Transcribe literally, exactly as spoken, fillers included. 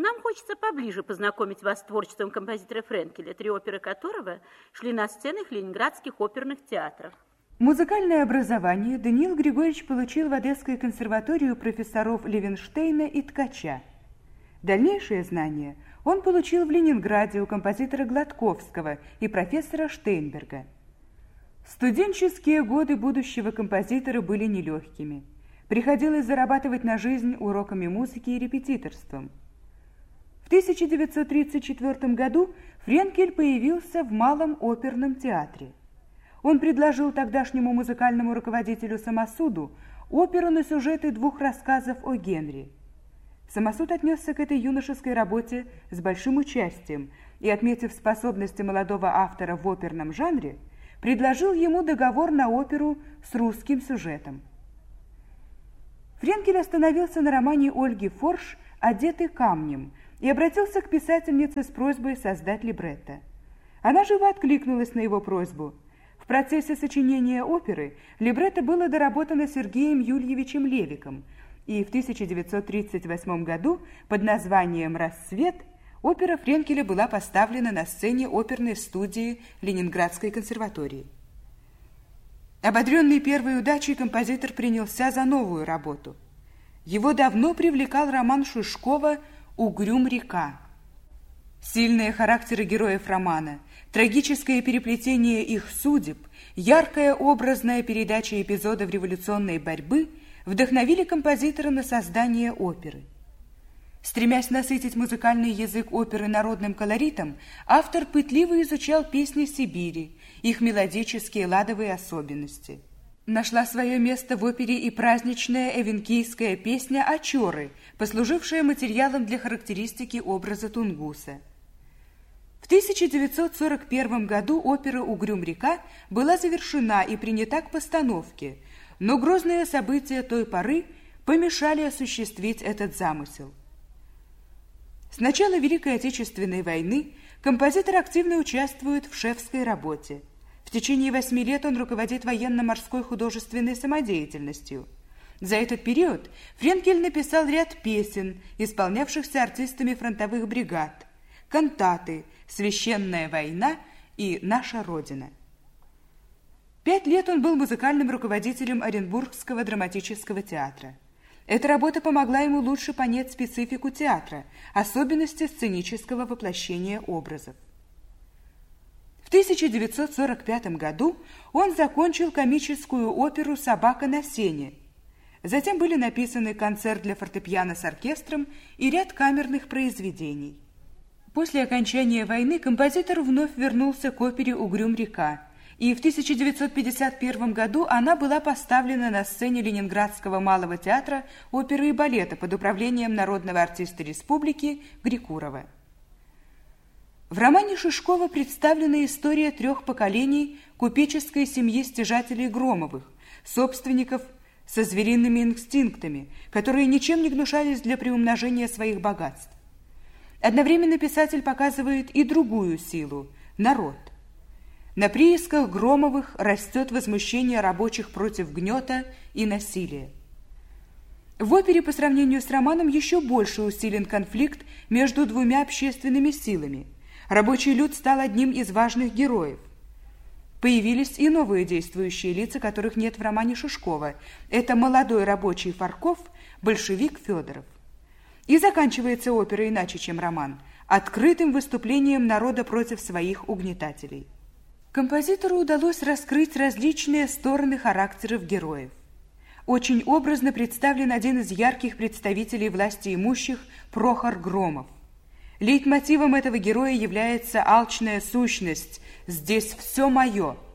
нам хочется поближе познакомить вас с творчеством композитора Френкеля, три оперы которого шли на сценах ленинградских оперных театров. Музыкальное образование Даниил Григорьевич получил в Одесской консерватории у профессоров Левенштейна и Ткача. Дальнейшие знания он получил в Ленинграде у композитора Гладковского и профессора Штейнберга. Студенческие годы будущего композитора были нелегкими. Приходилось зарабатывать на жизнь уроками музыки и репетиторством. В тысяча девятьсот тридцать четвёртом году Френкель появился в Малом оперном театре. Он предложил тогдашнему музыкальному руководителю Самосуду оперу на сюжеты двух рассказов о Генри. Самосуд отнесся к этой юношеской работе с большим участием и, отметив способности молодого автора в оперном жанре, предложил ему договор на оперу с русским сюжетом. Френкель остановился на романе Ольги Форш «Одетый камнем» и обратился к писательнице с просьбой создать либретто. Она живо откликнулась на его просьбу. В процессе сочинения оперы либретто было доработано Сергеем Юльевичем Левиком, и в тысяча девятьсот тридцать восьмом году под названием «Рассвет» опера Френкеля была поставлена на сцене оперной студии Ленинградской консерватории. Ободренный первой удачей, композитор принялся за новую работу. Его давно привлекал роман Шишкова «Угрюм река». Сильные характеры героев романа, трагическое переплетение их судеб, яркая образная передача эпизодов революционной борьбы вдохновили композитора на создание оперы. Стремясь насытить музыкальный язык оперы народным колоритом, автор пытливо изучал песни Сибири, их мелодические ладовые особенности. Нашла свое место в опере и праздничная эвенкийская песня «Очеры», послужившая материалом для характеристики образа Тунгуса. В тысяча девятьсот сорок первом году опера «Угрюм река» была завершена и принята к постановке, но грозные события той поры помешали осуществить этот замысел. С начала Великой Отечественной войны композитор активно участвует в шефской работе. В течение восьми лет он руководит военно-морской художественной самодеятельностью. За этот период Френкель написал ряд песен, исполнявшихся артистами фронтовых бригад, кантаты «Священная война» и «Наша Родина». Пять лет он был музыкальным руководителем Оренбургского драматического театра. Эта работа помогла ему лучше понять специфику театра, особенности сценического воплощения образов. В тысяча девятьсот сорок пятом году он закончил комическую оперу «Собака на сене». Затем были написаны концерт для фортепиано с оркестром и ряд камерных произведений. После окончания войны композитор вновь вернулся к опере «Угрюм река», и в тысяча девятьсот пятьдесят первом году она была поставлена на сцене Ленинградского малого театра оперы и балета под управлением народного артиста республики Грикурова. В романе Шишкова представлена история трех поколений купеческой семьи стяжателей Громовых, собственников со звериными инстинктами, которые ничем не гнушались для приумножения своих богатств. Одновременно писатель показывает и другую силу – народ. На приисках Громовых растет возмущение рабочих против гнета и насилия. В опере по сравнению с романом еще больше усилен конфликт между двумя общественными силами. Рабочий люд стал одним из важных героев. Появились и новые действующие лица, которых нет в романе Шишкова. Это молодой рабочий Фарков, большевик Федоров. И заканчивается опера иначе, чем роман, открытым выступлением народа против своих угнетателей. Композитору удалось раскрыть различные стороны характеров героев. Очень образно представлен один из ярких представителей власти имущих – Прохор Громов. Лейтмотивом этого героя является алчная сущность «здесь все мое»,